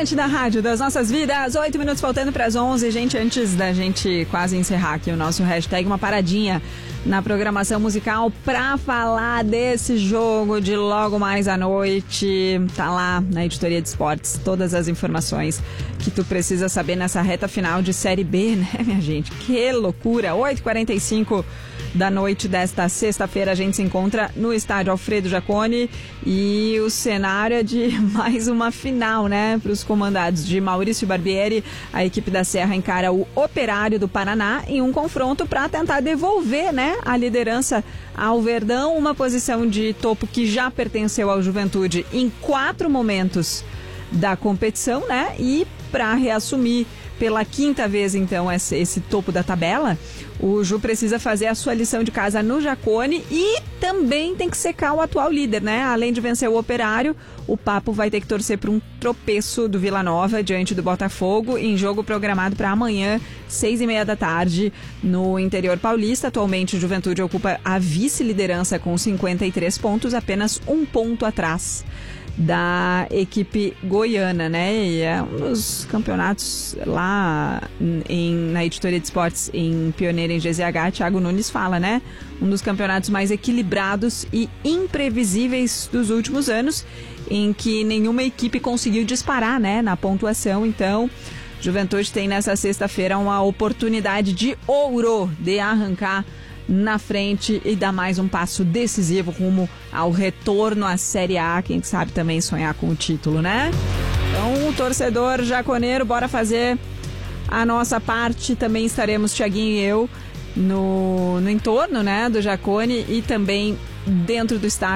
Atlântida, rádio das nossas vidas, 8 minutos faltando para as 11. Gente, antes da gente quase encerrar aqui o nosso hashtag, uma paradinha na programação musical para falar desse jogo de logo mais à noite. Tá lá na Editoria de Esportes todas as informações que tu precisa saber nessa reta final de Série B, né, minha gente? Que loucura! 8h45 da noite desta sexta-feira a gente se encontra no estádio Alfredo Jaconi e o cenário é de mais uma final, né, para os comandados de Maurício Barbieri. A equipe da Serra encara o Operário do Paraná em um confronto para tentar devolver, né, a liderança ao Verdão, uma posição de topo que já pertenceu ao Juventude em 4 momentos da competição, né, e para reassumir pela 5ª vez, então, esse topo da tabela, o Ju precisa fazer a sua lição de casa no Jaconi e também tem que secar o atual líder, né? Além de vencer o Operário, o Papo vai ter que torcer por um tropeço do Vila Nova diante do Botafogo em jogo programado para amanhã, 6h30 da tarde, no interior paulista. Atualmente, o Juventude ocupa a vice-liderança com 53 pontos, apenas 1 ponto atrás da equipe goiana, né? E é um dos campeonatos lá na Editoria de Esportes em Pioneira, em GZH, Thiago Nunes fala, né? Um dos campeonatos mais equilibrados e imprevisíveis dos últimos anos, em que nenhuma equipe conseguiu disparar, né, na pontuação. Então, Juventude tem nessa sexta-feira uma oportunidade de ouro de arrancar na frente e dar mais um passo decisivo rumo ao retorno à Série A, quem sabe também sonhar com o título, né? Então, o torcedor jaconeiro, bora fazer a nossa parte. Também estaremos, Thiaguinho e eu, no entorno, né, do Jaconi e também dentro do estádio.